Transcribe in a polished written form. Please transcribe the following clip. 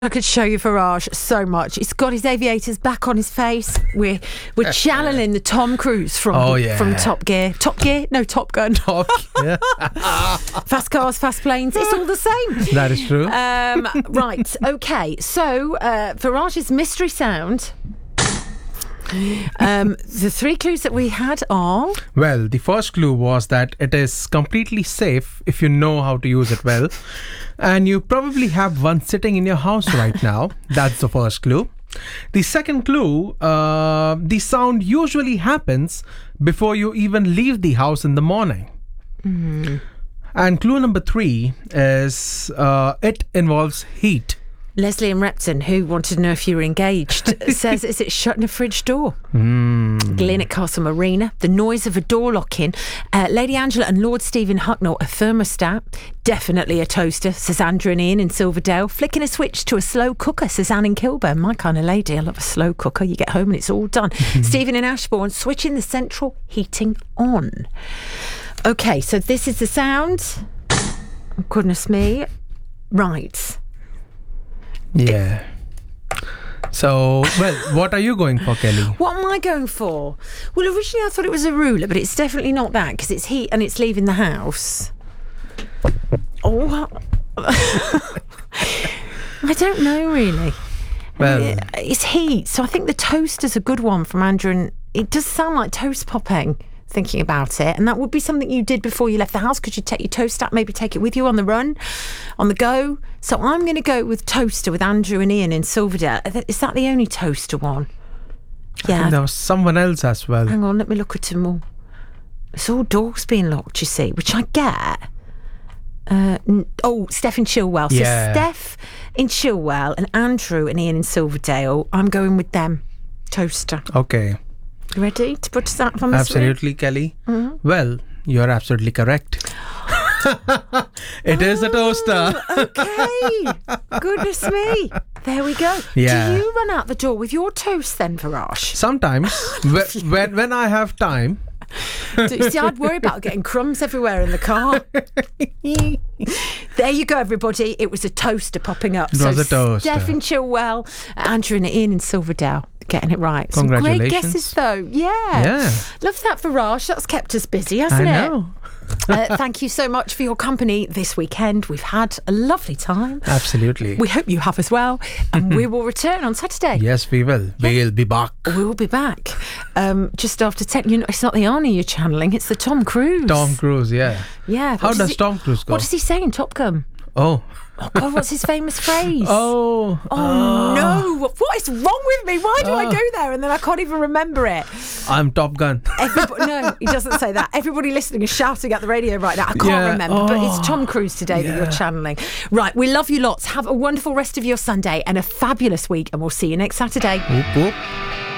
I could show you Farage so much. He's got his aviators back on his face. We're channeling the Tom Cruise from Top Gear. Top Gear? No, Top Gun. Top Gear. Fast cars, fast planes. It's all the same. That is true. Right. Okay. So Farage's mystery sound. The three clues that we had are... Well, the first clue was that it is completely safe if you know how to use it well. And you probably have one sitting in your house right now. That's the first clue. The second clue, the sound usually happens before you even leave the house in the morning. Mm. And clue number 3 is it involves heat. Leslie and Repton, who wanted to know if you were engaged, says, is it shutting a fridge door? Glyn at Castle Marina, the noise of a door locking. Lady Angela and Lord Stephen Hucknall, a thermostat. Definitely a toaster, says Andrew and Ian in Silverdale. Flicking a switch to a slow cooker, says Anne in Kilburn. My kind of lady, I love a slow cooker. You get home and it's all done. Stephen in Ashbourne, switching the central heating on. Okay, so this is the sound. Oh, goodness me. Right. Yeah. So, well, what are you going for, Kelly? What am I going for? Well, originally I thought it was a ruler, but it's definitely not that because it's heat and it's leaving the house. Oh, I don't know really. Well, it's heat, so I think the toaster's a good one from Andrew, and it does sound like toast popping. Thinking about it, and that would be something you did before you left the house. Could you take your toaster, maybe take it with you on the run, on the go? So I'm going to go with toaster with Andrew and Ian in Silverdale. Is that the only toaster one? I think there was someone else as well. Hang on, let me look at them all. It's all doors being locked, you see, which I get. Steph in Chilwell. So Steph in Chilwell and Andrew and Ian in Silverdale. I'm going with them. Toaster. Okay. You ready to put that on the Absolutely, Kelly. Mm-hmm. Well, you're absolutely correct. It is a toaster. Okay. Goodness me. There we go. Yeah. Do you run out the door with your toast then, Farage? Sometimes. when I have time. See, I'd worry about getting crumbs everywhere in the car. There you go, everybody. It was a toaster popping up. It was a toaster. Steph in Chilwell, Andrew and Ian in Silverdale. Getting it right. Congratulations. Some great guesses, though. Yeah. Love that, Farage. That's kept us busy, hasn't it? I know. Thank you so much for your company this weekend. We've had a lovely time. Absolutely. We hope you have as well. And we will return on Saturday. Yes, we will. We'll be back. We will be back. Just after 10. You know, it's not the Arnie you're channeling, it's the Tom Cruise. Tom Cruise, yeah. Yeah. How does Tom Cruise go? What does he say in Top Gun? Oh, God, what's his famous phrase? Oh, no. What is wrong with me? Why do I go there and then I can't even remember it? I'm Top Gun. No, he doesn't say that. Everybody listening is shouting at the radio right now. I can't remember, but it's Tom Cruise today that you're channeling. Right, we love you lots. Have a wonderful rest of your Sunday and a fabulous week, and we'll see you next Saturday. Whoop, whoop.